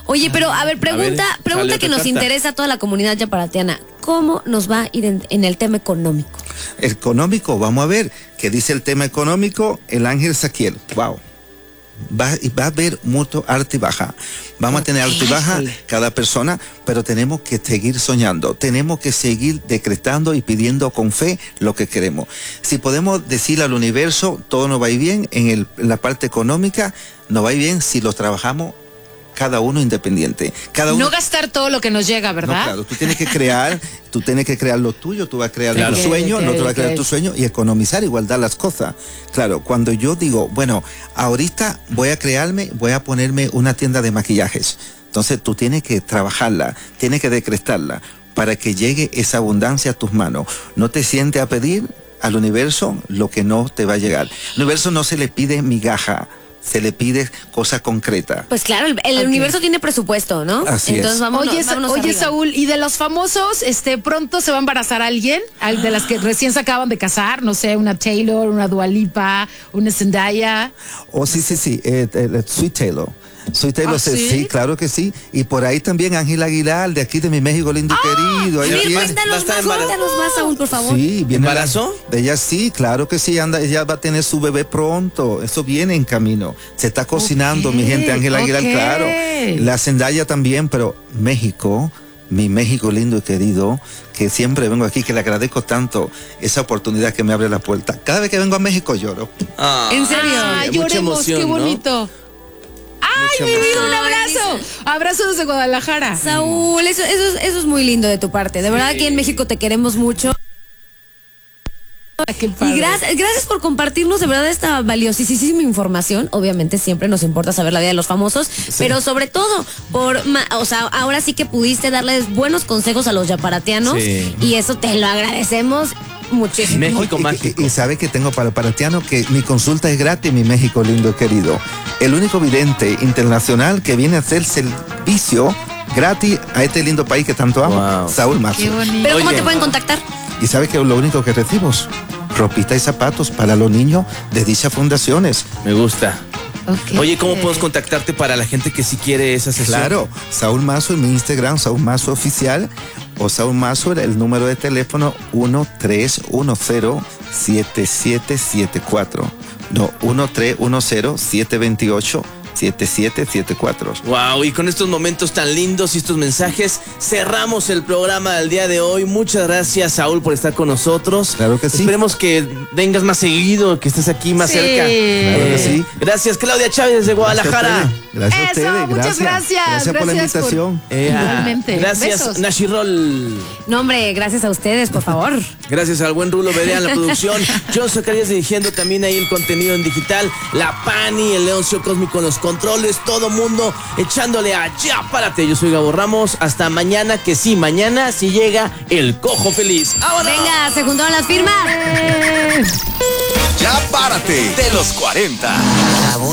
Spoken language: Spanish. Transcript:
Oye, pero a ver, pregunta que nos interesa a toda la comunidad yaparatiana. ¿Cómo nos va a ir en el tema económico? Económico, vamos a ver, ¿qué dice el tema económico? El ángel Saquiel, wow. Va a haber mucho alta y baja. Vamos a tener alta y baja cada persona, pero tenemos que seguir soñando. Tenemos que seguir decretando y pidiendo con fe lo que queremos. Si podemos decirle al universo, todo nos va a ir bien, en la parte económica, nos va a ir bien si lo trabajamos cada uno independiente. No gastar todo lo que nos llega, ¿verdad? No, claro, tú tienes que crear lo tuyo, tú vas a crear tu sueño, no tú vas a crear tu sueño y economizar, igualdad las cosas. Claro, cuando yo digo, bueno, ahorita voy a ponerme una tienda de maquillajes. Entonces tú tienes que trabajarla, tienes que decretarla para que llegue esa abundancia a tus manos. No te sientes a pedir al universo lo que no te va a llegar. Al universo no se le pide migaja, se le pide cosa concreta. Pues claro, el universo tiene presupuesto, ¿no? Así entonces, es. Vámonos Oye, Saúl, ¿y de los famosos, pronto se va a embarazar alguien? De las que recién se acaban de casar, no sé, una Taylor, una Dua Lipa, una Zendaya. Oh, sí, Sweet Taylor. Sí, claro que sí. Y por ahí también Ángel Aguilar, de aquí de mi México lindo y querido. Ahí cuéntanos más, Saúl, por favor. Sí, viene. ¿Embarazó? Ella sí, claro que sí, ella va a tener su bebé pronto. Eso viene en camino. Se está cocinando, mi gente, Ángel Aguilar, claro. La Zendaya también, pero México, mi México lindo y querido, que siempre vengo aquí, que le agradezco tanto esa oportunidad que me abre la puerta. Cada vez que vengo a México lloro. ¿En serio? Lloremos, emoción, qué bonito. ¿no? ¡Ay, mi vida, un abrazo! Abrazo desde Guadalajara. Saúl, eso es muy lindo de tu parte. De verdad, aquí en México te queremos mucho. Y gracias por compartirnos de verdad esta valiosísima información. Obviamente siempre nos importa saber la vida de los famosos, pero sobre todo ahora sí que pudiste darles buenos consejos a los yaparatianos y eso te lo agradecemos muchísimo. México mágico. Y sabe que tengo para paratiano que mi consulta es gratis, mi México lindo y querido. El único vidente internacional que viene a hacer servicio gratis a este lindo país que tanto amo, Saúl Mazo. Pero ¿cómo te pueden contactar? Y sabe que lo único que recibimos, ropita y zapatos para los niños de dichas fundaciones. Me gusta. Okay. Oye, ¿cómo podemos contactarte para la gente que sí quiere esa sesión? Claro, Saúl Mazo en mi Instagram, Saúl Mazo Oficial, o Saúl Mazo, el número de teléfono 1310-7774. No, 1310-728-7774. Wow, y con estos momentos tan lindos y estos mensajes cerramos el programa del día de hoy. Muchas gracias, Saúl, por estar con nosotros. Claro que sí. Esperemos que vengas más seguido, que estés aquí más cerca. Claro que sí. Gracias, Claudia Chávez desde Guadalajara. Gracias a ustedes. Muchas gracias. Gracias por la invitación. Igualmente. Gracias, Besos. Nashirol. No, hombre, gracias a ustedes, por favor. Gracias al buen Rulo Berea en la producción. John Zacarías dirigiendo también ahí el contenido en digital. La Pani, el Leoncio Cósmico en los controles. Todo mundo echándole a Ya Párate. Yo soy Gabo Ramos. Hasta mañana, que sí, mañana sí llega el Cojo Feliz. ¡Vámonos! Venga, se juntaron las firmas. Ya Párate de los 40.